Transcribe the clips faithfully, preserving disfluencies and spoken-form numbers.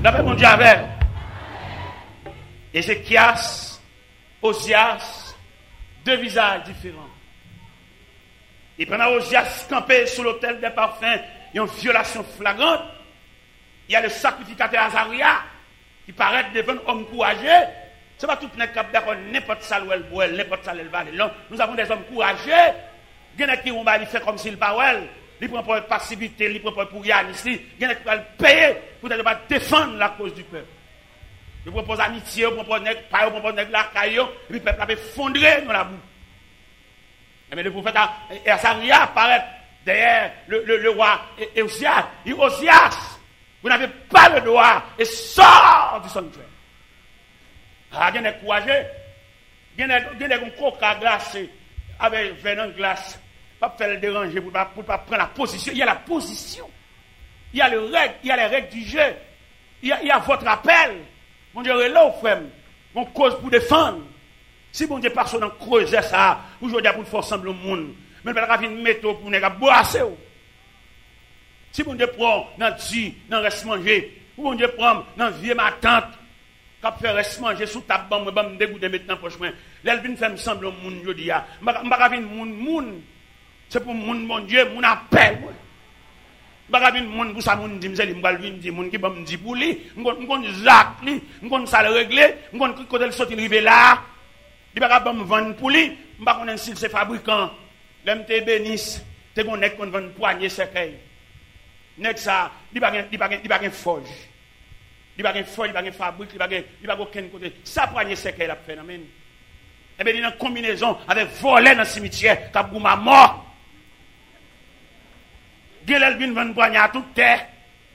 D'après mon Dieu avec. Ézéchias, Osias, deux visages différents. Et pendant Osias campé sous l'autel des parfums, il y a une violation flagrante. Il y a le sacrificateur Azaria qui paraît devant un homme courageux. Ce n'est pas tout le monde qui d'accord n'importe ça où elle boit, n'importe ça où elle va. Non, nous avons des hommes courageux. Il y en a qui vont faire comme s'il parlait. Ils prennent pour passivité, ils prennent pour rien ici. Il y en a qui vont payer pour ne pas défendre la cause du peuple. Ils proposent amitié, ils proposent pas, ils proposent la caillou, et puis le peuple a fondré dans la boue. Mais le prophète Azaria apparaît derrière le, le, le roi Osias. Il dit Osias, vous n'avez pas le droit et sort du sanctuaire. Ah, il y a des courageux. Il y a des coca glacés avec venin glace. Pas faire le déranger pour ne pas, pas prendre la position. Il y a la position. Il y a, le règle, il y a les règles du jeu. Il y a, il y a votre appel. Mon Dieu est là au frère. Mon cause pour défendre. Si mon Dieu personne en creuser ça, aujourd'hui pour faire sembler au monde. Mais il va une méthode pour ne brasser. Si mon Dieu prend dans le dit, dans le reste manger, ou mon Dieu prend dans le vieux ma tante, qui fait reste manger sous ta bande, je vais me dégoûter maintenant pour moi. Là, il vient faire sembler au monde aujourd'hui. Je ne vais pas venir monde, monde. C'est pour mon mon Dieu, mon appel. Je ne vais pas venir monde pour ça, mon dit, je vais venir monde qui va me dire pour lui, je vais Jacques, je vais ça le régler, je vais côté le sortir river là. Il va pas me vendre pour lui, je ne vais pas connaître si c'est fabricant. L'homme te bénisse, te connaît qu'on vend poignée cercueil. Nek ça, il va il va il va forge. Il va forge, il va fabrique, il va il va aucun côté. Ça poignée cercueil la phénomène. Et bien il y a une combinaison avec voler dans le cimetière, cap gouma mort. Gelel vinn vendre poignée à toute terre.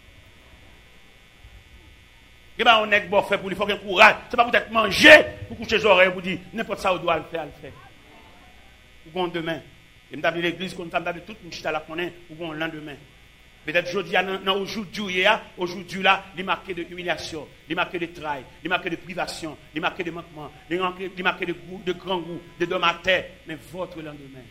Et ben on est bon fait pour lui faut un courage. C'est pas pour être manger, pour coucher les oreilles pour dire n'importe ça on doit le faire, le faire. Pour demain. Et nous avons l'église, nous avons tout le monde la connaît pour le lendemain. Peut-être aujourd'hui, aujourd'hui, aujourd'hui là, il marqué de humiliation, il marqué de travail, il marqué de privation, il marqué de manquement, il marqué de goût, de grand goût, de dom à terre, mais votre lendemain.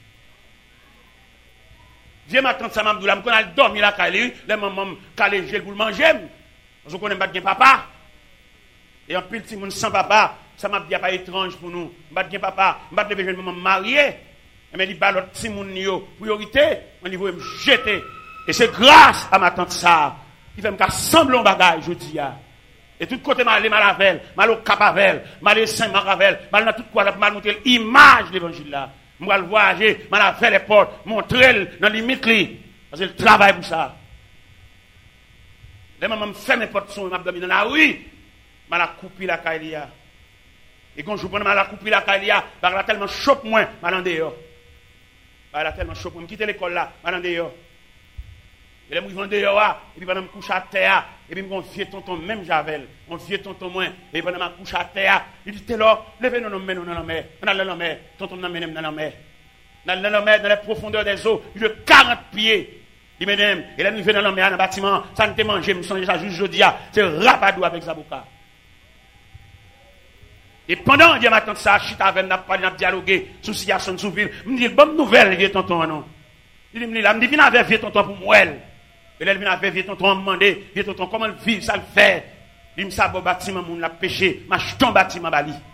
Viens ma tante Samam Doula, quand elle dormir là, les mamans calé gel pour le manger, parce qu'on connaît pas bien papa. Et en plus, si mon sans papa, ça m'a dit pas étrange pour nous. Pas bien papa, pas de jeune maman mariée. Mais il balot si mon yo priorité, on niveau me jeter. Et c'est grâce à ma tante ça qui fait me sembler un bagage aujourd'hui. Et tout côté mal mal avec, mal au Capavel, mal Saint Maravel, mal dans tout quoi mal montrer l'image de l'évangile là. Moi le voyager, mal avec les portes, montrer dans limite li parce que le travail pour ça. Les maman me fait mes portes son m'a dormi dans la rue, mal a coupé la caïlia. Et quand je prends mal a coupé la caïlia, par là tellement choque moins mal en dehors. Par là tellement choque moi quitter l'école là, mal en dehors. Et là, je vais dehors, et puis pendant que je me couche à terre, et puis mon vieux tonton, même Javel, mon vieux tonton moins, et pendant que je me couche à terre, il dit, t'es là, levez nous, nous, nous, dans la mer, dans la mer, tonton, nous, nous, dans la mer. Dans la mer, dans la profondeur des eaux, il de quarante pieds. Il me dit, et là, nous venons dans la mer, dans le bâtiment, ça ne te mange, je me sens déjà juste jeudi, c'est rapadou avec Zabouka. Et pendant que je m'attends ça, je suis avec nous, parlé, nous dialogué, sous situation de sous-ville, je me dis, bonne nouvelle, vieux tonton, non. Il me dit, là, je me dis, viens avec vieux tonton pour moi. Et là, il vient avec vieux tonton demandé, vieux tonton, comment il vit, ça le fait. Il me dit, ça, bon bâtiment, mon l'a péché, ma jeton bâtiment, bali.